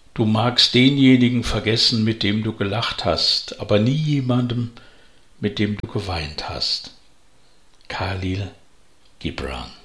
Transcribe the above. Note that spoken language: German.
Du magst denjenigen vergessen, mit dem du gelacht hast, aber nie jemandem, mit dem du geweint hast. Khalil Gibran.